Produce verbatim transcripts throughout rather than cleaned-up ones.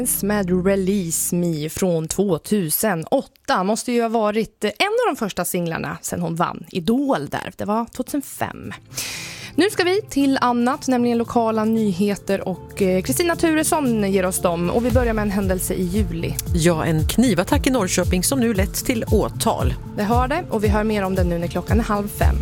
Med Release Me från tvåtusenåtta måste ju ha varit en av de första singlarna sen hon vann Idol där. Det var tjugohundrafem. Nu ska vi till annat, nämligen lokala nyheter, och Kristina Turesson ger oss dem. Och vi börjar med en händelse i juli. Ja, en knivattack i Norrköping som nu lett till åtal. Det hör det, och vi hör mer om det nu när klockan är halv fem.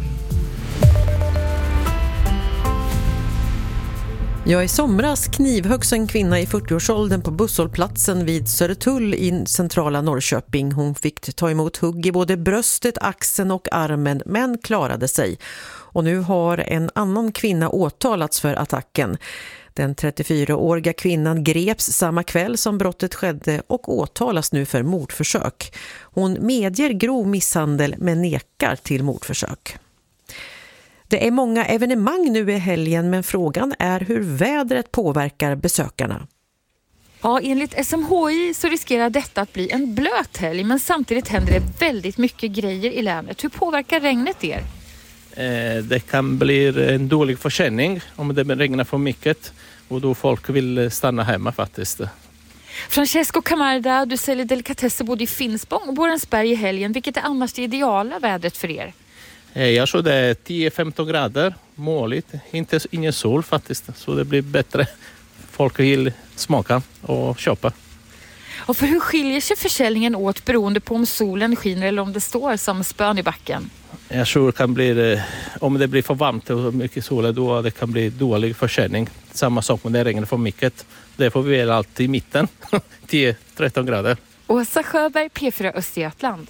Ja, i somras knivhöggs en kvinna i fyrtioårsåldern på busshållplatsen vid Södertull i centrala Norrköping. Hon fick ta emot hugg i både bröstet, axeln och armen, men klarade sig. Och nu har en annan kvinna åtalats för attacken. Den trettiofyraåriga kvinnan greps samma kväll som brottet skedde och åtalas nu för mordförsök. Hon medger grov misshandel men nekar till mordförsök. Det är många evenemang nu i helgen, men frågan är hur vädret påverkar besökarna. Ja, enligt S M H I så riskerar detta att bli en blöt helg, men samtidigt händer det väldigt mycket grejer i länet. Hur påverkar regnet er? Eh, det kan bli en dålig försäljning om det regnar för mycket, och då folk vill stanna hemma faktiskt. Francesco Camarda, du säljer delikatesser både i Finspång och Borensberg i helgen. Vilket är annars det ideala vädret för er? Jag tror det är tio femton grader, måligt, inte ingen sol faktiskt, så det blir bättre. Folk vill smaka och köpa. Och för hur skiljer sig försäljningen åt beroende på om solen skiner eller om det står som spön i backen? Jag tror det kan bli, om det blir för varmt och mycket sol, då det kan bli dålig försäljning. Samma sak om det regnar för mycket. Det får vi väl alltid i mitten, tio tretton grader. Åsa Sjöberg, P fyra Östergötland.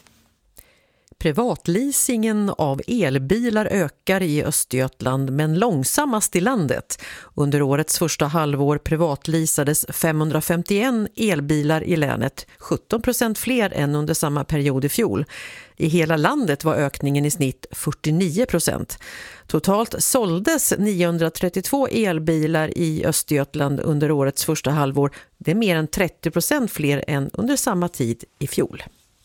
Privatleasingen av elbilar ökar i Östergötland, men långsammast i landet. Under årets första halvår privatleasades femhundrafemtioen elbilar i länet, sjutton procent fler än under samma period i fjol. I hela landet var ökningen i snitt fyrtionio procent. Totalt såldes niohundratrettiotvå elbilar i Östergötland under årets första halvår. Det är mer än trettio procent fler än under samma tid i fjol.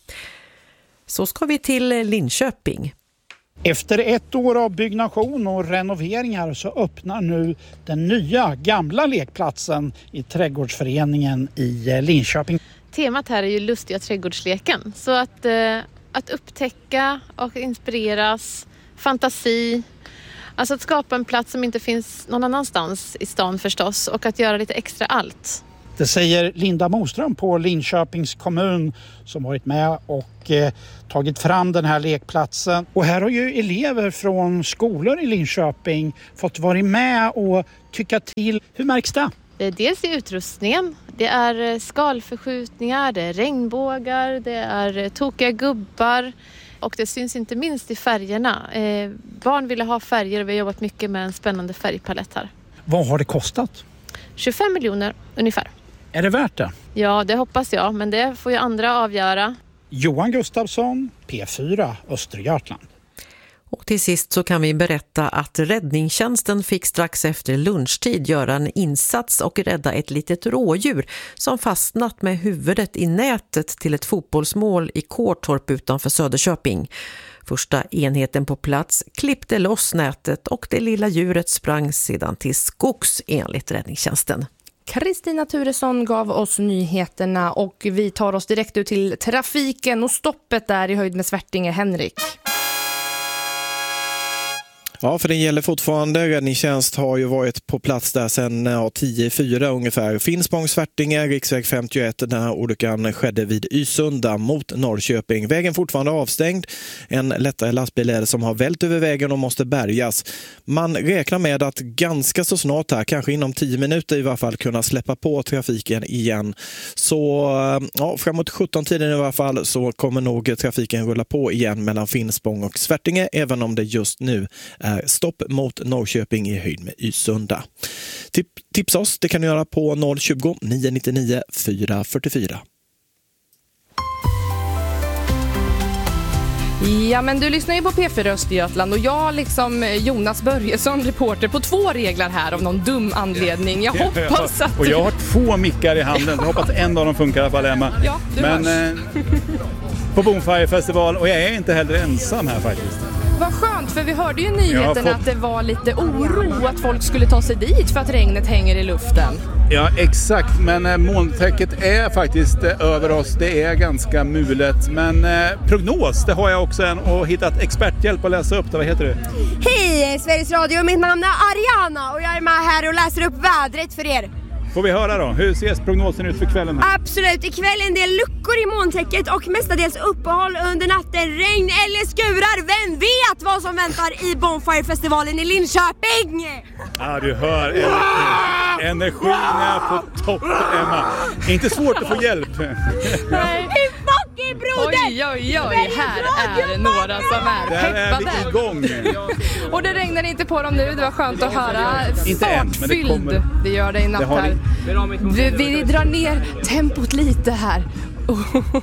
Så ska vi till Linköping. Efter ett år av byggnation och renoveringar så öppnar nu den nya gamla lekplatsen i trädgårdsföreningen i Linköping. Temat här är ju lustiga trädgårdsleken. Så att, eh, att upptäcka och inspireras, fantasi. Alltså att skapa en plats som inte finns någon annanstans i stan förstås, och att göra lite extra allt. Det säger Linda Moström på Linköpings kommun som varit med och eh, tagit fram den här lekplatsen. Och här har ju elever från skolor i Linköping fått vara med och tycka till. Hur märks det? Det är dels i utrustningen. Det är skalförskjutningar, det är regnbågar, det är tokiga gubbar. Och det syns inte minst i färgerna. Eh, barn ville ha färger och vi har jobbat mycket med en spännande färgpalett här. Vad har det kostat? tjugofem miljoner ungefär. Är det värt det? Ja, det hoppas jag, men det får ju andra avgöra. Johan Gustafsson, P fyra Östergötland. Och till sist så kan vi berätta att räddningstjänsten fick strax efter lunchtid göra en insats och rädda ett litet rådjur som fastnat med huvudet i nätet till ett fotbollsmål i Kårtorp utanför Söderköping. Första enheten på plats klippte loss nätet och det lilla djuret sprang sedan till skogs enligt räddningstjänsten. Kristina Turesson gav oss nyheterna och vi tar oss direkt ut till trafiken och stoppet där i höjd med Svärtinge. Henrik. Ja, för den gäller fortfarande. Räddningstjänst har ju varit på plats där sedan ja, tio fyra ungefär. Finspång, Svärtinge, riksväg femtioett. Den här olyckan skedde vid Ysunda mot Norrköping. Vägen fortfarande avstängd. En lättare lastbil är det som har vält över vägen och måste bärgas. Man räknar med att ganska så snart här, kanske inom tio minuter i varje fall, kunna släppa på trafiken igen. Så ja, framåt sjutton-tiden i varje fall så kommer nog trafiken rulla på igen mellan Finspång och Svärtinge, även om det just nu är stopp mot Norrköping i höjd med Ysunda. Tip, tipsa oss, det kan du göra på noll tjugo, nio nittionio, fyra fyrtiofyra. Ja, men du lyssnar ju på P fyra Östergötland och jag liksom Jonas Börjesson, reporter på två reglar här av någon dum anledning. Jag hoppas att... Och jag har två mickar i handen, jag hoppas att en av dem funkar i alla fall, Emma. Ja, du men eh, på Bonfire Festival, och jag är inte heller ensam här faktiskt. Vad skönt, för vi hörde ju i nyheten fått... att det var lite oro att folk skulle ta sig dit för att regnet hänger i luften. Ja, exakt. Men eh, molntäcket är faktiskt eh, över oss. Det är ganska mulet. Men eh, prognos, det har jag också en och hittat experthjälp att läsa upp det. Vad heter du? Hej, Sveriges Radio. Mitt namn är Ariana och jag är med här och läser upp vädret för er. Får vi höra då? Hur ser prognosen ut för kvällen här? Absolut, ikväll en del luckor i molntäcket och mestadels uppehåll under natten, regn eller skurar. Vem vet vad som väntar i Bonfire-festivalen i Linköping? Ja, du hör. Energi. Energin är på topp, Emma. Inte svårt att få hjälp. Nej. Broder. Oj, oj, oj, här är några som är Där är vi peppade. igång. Och det regnar inte på dem nu, det var skönt att höra. Inte än, men det kommer. Fartfylld, det gör det i natt Det har här. Vi, vi drar ner tempot lite här.